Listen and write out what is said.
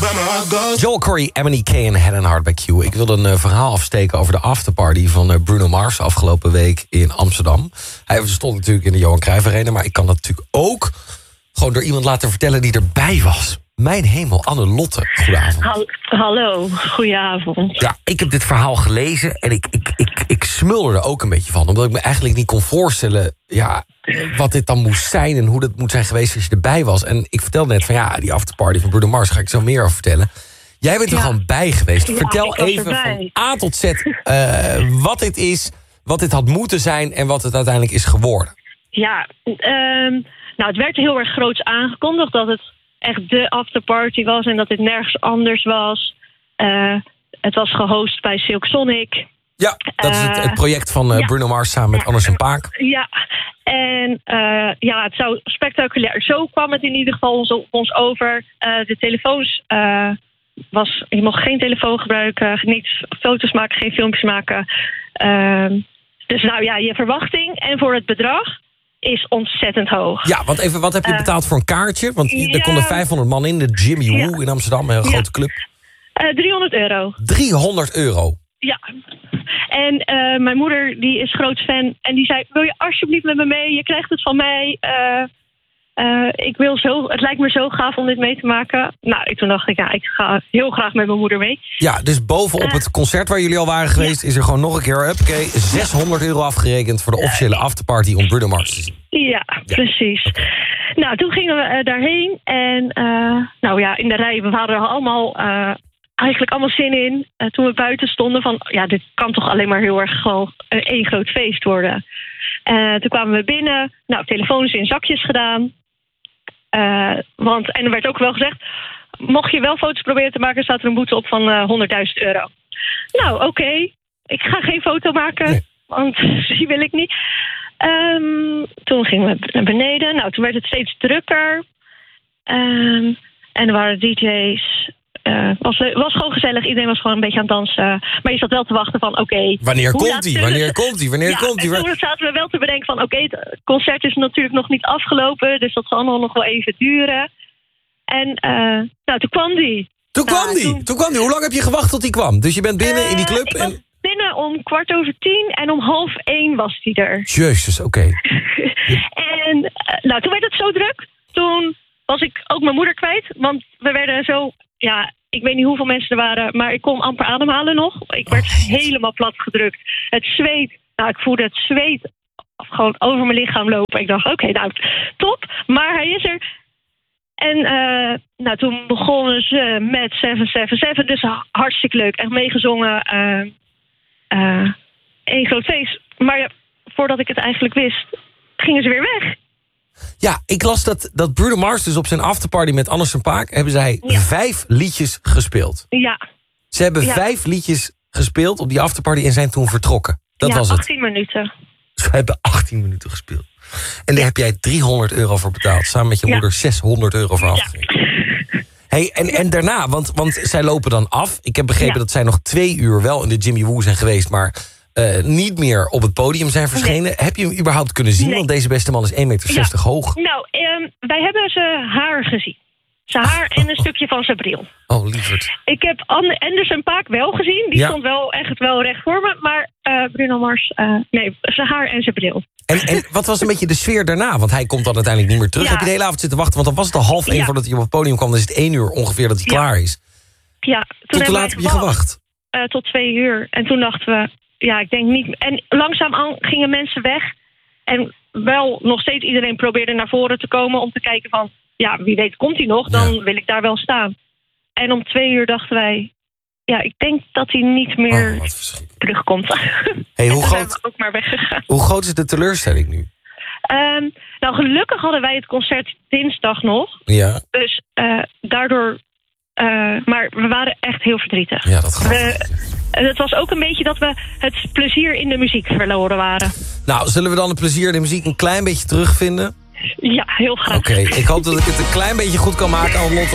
where my heart goes. Joel Corey, Emily K en Head and Heart by Q. Ik wilde een verhaal afsteken over de afterparty van Bruno Mars afgelopen week in Amsterdam. Hij stond natuurlijk in de Johan Cruijff Arena, maar ik kan dat natuurlijk ook gewoon door iemand laten vertellen die erbij was. Mijn hemel, Anne-Lotte. Goedenavond. Hallo, goedenavond. Ja, ik heb dit verhaal gelezen en ik smul er ook een beetje van. Omdat ik me eigenlijk niet kon voorstellen wat dit dan moest zijn en hoe dat moet zijn geweest als je erbij was. En ik vertelde net van die afterparty van Bruno Mars, ga ik zo meer over vertellen. Jij bent er gewoon bij geweest. Vertel even van A tot Z wat dit is, wat dit had moeten zijn en wat het uiteindelijk is geworden. Ja, het werd heel erg groots aangekondigd dat het echt de afterparty was en dat het nergens anders was. Het was gehost bij Silk Sonic. Ja, dat is het project van Bruno Mars samen met Anders en Paak. Ja, en het zou spectaculair. Zo kwam het in ieder geval ons over. De telefoons je mocht geen telefoon gebruiken, niet foto's maken, geen filmpjes maken. Dus je verwachting en voor het bedrag is ontzettend hoog. Ja, want even, wat heb je betaald voor een kaartje? Want er konden 500 man in, de Jimmy Woo in Amsterdam, een heel grote club. €300. €300? Ja. En mijn moeder, die is groot fan. En die zei, wil je alsjeblieft met me mee? Je krijgt het van mij. Het lijkt me zo gaaf om dit mee te maken. Nou, toen dacht ik, ik ga heel graag met mijn moeder mee. Ja, dus bovenop het concert waar jullie al waren geweest is er gewoon nog een keer, €600 afgerekend voor de officiële afterparty om Bruno Mars te zien. Ja, precies. Okay. Nou, toen gingen we daarheen. En in de rij, we hadden er eigenlijk allemaal zin in. Toen we buiten stonden van, dit kan toch alleen maar heel erg gewoon één groot feest worden. Toen kwamen we binnen. Nou, telefoons in zakjes gedaan. En er werd ook wel gezegd, mocht je wel foto's proberen te maken, staat er een boete op van €100.000. Nou, oké. Ik ga geen foto maken, want die wil ik niet. Toen gingen we naar beneden. Nou, toen werd het steeds drukker. En er waren DJ's. Was gewoon gezellig. Iedereen was gewoon een beetje aan het dansen. Maar je zat wel te wachten van, wanneer komt hij? Toen zaten we wel te bedenken van, het concert is natuurlijk nog niet afgelopen. Dus dat zal allemaal nog wel even duren. En toen kwam die. Toen kwam die. Hoe lang heb je gewacht tot hij kwam? Dus je bent binnen in die club? Ik was binnen om 10:15 en om 12:30 was hij er. Jezus, oké. En toen werd het zo druk. Toen was ik ook mijn moeder kwijt. Want we werden zo... ik weet niet hoeveel mensen er waren, maar ik kon amper ademhalen nog. Ik werd helemaal plat gedrukt. Het zweet, ik voelde het zweet gewoon over mijn lichaam lopen. Ik dacht, top, maar hij is er. En toen begonnen ze met 777, dus hartstikke leuk. Echt meegezongen. Eén groot feest. Maar voordat ik het eigenlijk wist, gingen ze weer weg. Ja, ik las dat Bruno Mars dus op zijn afterparty met Anders en Paak hebben zij 5 liedjes gespeeld. Ja. Ze hebben 5 liedjes gespeeld op die afterparty en zijn toen vertrokken. Dat was het. 18 minuten. Ze hebben 18 minuten gespeeld. En daar heb jij €300 voor betaald. Samen met je moeder €600 voor afgegeven. Hey, en daarna, want zij lopen dan af. Ik heb begrepen dat zij nog 2 uur wel in de Jimmy Woo zijn geweest, maar niet meer op het podium zijn verschenen. Nee. Heb je hem überhaupt kunnen zien? Nee. Want deze beste man is 1,60 meter hoog. Nou, wij hebben zijn haar gezien. Zijn haar en een stukje van zijn bril. Oh, lieverd. Ik heb Anderson Paak wel gezien. Die stond wel echt wel recht voor me. Maar Bruno Mars, zijn haar en zijn bril. En wat was een beetje de sfeer daarna? Want hij komt dan uiteindelijk niet meer terug. Heb je de hele avond zitten wachten? Want dan was het al 12:30 voordat hij op het podium kwam. Dan is het 1 uur ongeveer dat hij klaar is. Ja. Tot hoe laat heb je gewacht? Tot 2 uur. En toen dachten we, ik denk niet. En langzaamaan gingen mensen weg. En wel nog steeds iedereen probeerde naar voren te komen om te kijken van, wie weet komt hij nog, dan wil ik daar wel staan. En om 2 uur dachten wij, ik denk dat hij niet meer terugkomt. Hey, hoe groot? Zijn we ook maar weggegaan. Hoe groot is de teleurstelling nu? Gelukkig hadden wij het concert dinsdag nog. Ja. Dus daardoor... maar we waren echt heel verdrietig. Ja, dat gaat. Het was ook een beetje dat we het plezier in de muziek verloren waren. Nou, zullen we dan het plezier in de muziek een klein beetje terugvinden? Ja, heel graag. Oké, ik hoop dat ik het een klein beetje goed kan maken, Anne-Lotte.